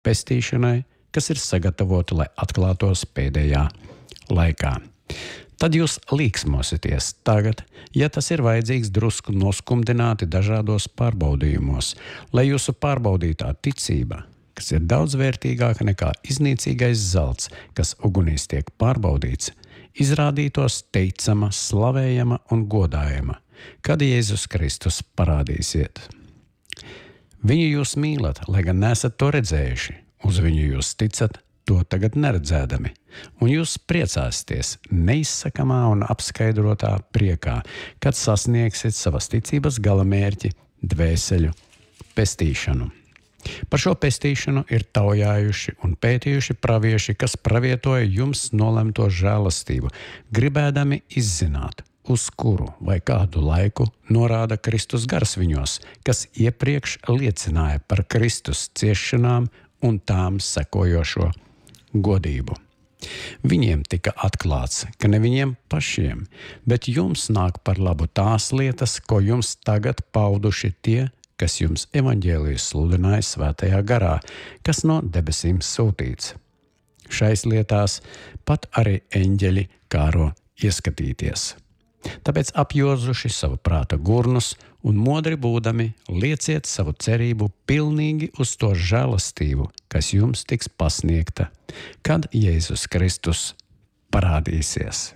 pestīšanai, kas ir sagatavota, lai atklātos pēdējā laikā. Tad jūs līksmosieties tagad, ja tas ir vajadzīgs drusku noskumdināti dažādos pārbaudījumos, lai jūsu pārbaudītā ticība, kas ir daudz vērtīgāka nekā iznīcīgais zelts, kas ugunīs tiek pārbaudīts, izrādītos teicama, slavējama un godājama, kad Jēzus Kristus parādīsiet. Viņu jūs mīlat, lai gan nesat to redzējuši, uz viņu jūs ticat, to tagad neredzēdami, un jūs priecāsieties neizsakamā un apskaidrotā priekā, kad sasniegsiet savas ticības galamērķi, dvēseļu pestīšanu. Par šo pestīšanu ir taujājuši un pētījuši pravieši, kas pravietoja jums nolemto žēlastību, gribēdami izzināt, uz kuru vai kādu laiku norāda Kristus gars viņos, kas iepriekš liecināja par Kristus ciešanām un tām sekojošo godību. Viņiem tika atklāts, ka ne viņiem pašiem, bet jums nāk par labu tās lietas, ko jums tagad pauduši tie, kas jums evaņģēliju sludināja svētajā garā, kas no debesīm sūtīts. Šais lietās pat arī eņģeļi kāro ieskatīties. Tāpēc apjozuši savu prāta gurnus un modri būdami lieciet savu cerību pilnīgi uz to žēlastību, kas jums tiks pasniegta, kad Jēzus Kristus parādīsies.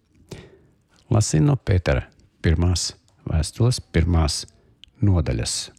Lasīju no Pētera 1. vēstules 1. nodaļas.